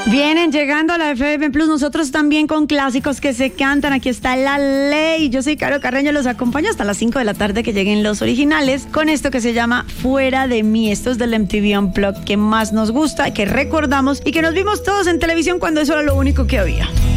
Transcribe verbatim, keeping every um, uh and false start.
Vienen llegando a la F M Plus, nosotros también con clásicos que se cantan. Aquí está La Ley. Yo soy Caro Carreño, los acompaño hasta las cinco de la tarde que lleguen los originales con esto que se llama Fuera de Mí. Esto es del M T V Unplugged que más nos gusta, que recordamos y que nos vimos todos en televisión cuando eso era lo único que había.